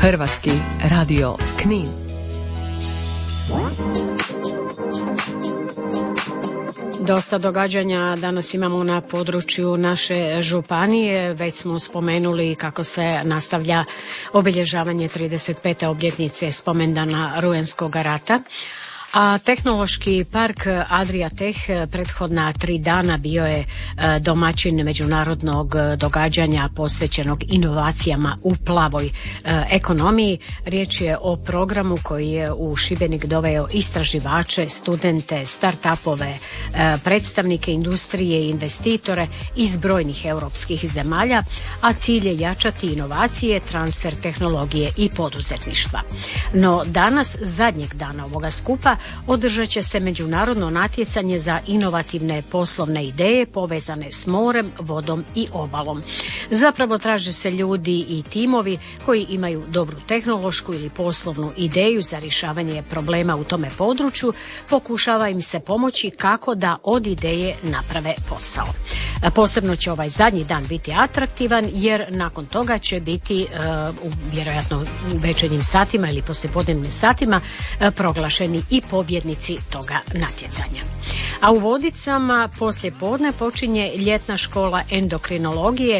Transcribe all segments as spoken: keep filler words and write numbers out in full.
Hrvatski radio Knin. Dosta događanja danas imamo na području naše županije. Već smo spomenuli kako se nastavlja obilježavanje trideset pete obljetnice spomendana Rujanskog rata. A tehnološki park Adriatech prethodna tri dana bio je domaćin međunarodnog događanja posvećenog inovacijama u plavoj ekonomiji. Riječ je o programu koji je u Šibenik doveo istraživače, studente, start-upove, predstavnike industrije i investitore iz brojnih europskih zemalja, a cilj je jačati inovacije, transfer tehnologije i poduzetništva. No danas, zadnjeg dana ovoga skupa, održat će se međunarodno natjecanje za inovativne poslovne ideje povezane s morem, vodom i obalom. Zapravo traže se ljudi i timovi koji imaju dobru tehnološku ili poslovnu ideju za rješavanje problema u tome području. Pokušava im se pomoći kako da od ideje naprave posao. Posebno će ovaj zadnji dan biti atraktivan jer nakon toga će biti uh, vjerojatno u večernjim satima ili poslijepodnevnim satima uh, proglašeni i pobjednici toga natjecanja. A u Vodicama poslije podne počinje ljetna škola endokrinologije.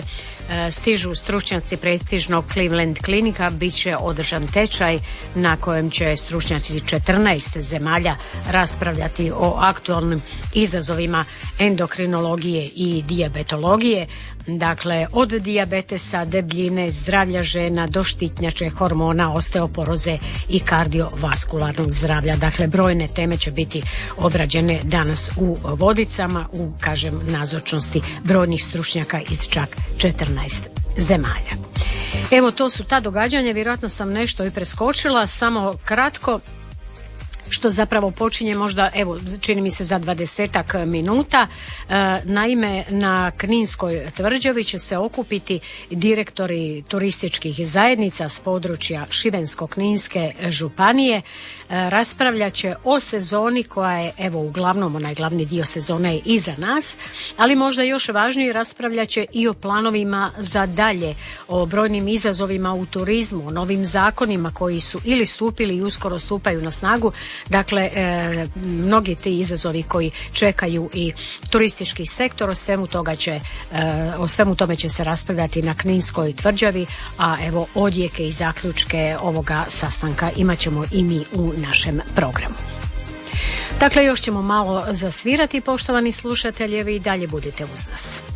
Stižu stručnjaci prestižnog Cleveland klinika, bit će održan tečaj na kojem će stručnjaci četrnaest zemalja raspravljati o aktualnim izazovima endokrinologije i dijabetologije. Dakle, od dijabetesa, debljine, zdravlja žena do štitnjače, hormona, osteoporoze i kardiovaskularnog zdravlja. Dakle, brojne teme će biti obrađene danas u Vodicama u, kažem, nazočnosti brojnih stručnjaka iz čak četrnaest zemalja. Evo, to su ta događanja, vjerojatno sam nešto i preskočila, samo kratko. Što zapravo počinje možda, evo, čini mi se za dvadesetak minuta. E, naime, na Kninskoj tvrđavi će se okupiti direktori turističkih zajednica s područja Šibensko-kninske županije. E, raspravljat će o sezoni koja je, evo, uglavnom onaj glavni dio sezone je iza nas, ali možda još važnije raspravljat će i o planovima za dalje, o brojnim izazovima u turizmu, o novim zakonima koji su ili stupili i uskoro stupaju na snagu. Dakle, e, mnogi ti izazovi koji čekaju i turistički sektor, o svemu toga će, e, o svemu tome će se raspravljati na Kninskoj tvrđavi, a evo odjeke i zaključke ovoga sastanka imat ćemo i mi u našem programu. Dakle, još ćemo malo zasvirati, poštovani slušateljevi, i dalje budite uz nas.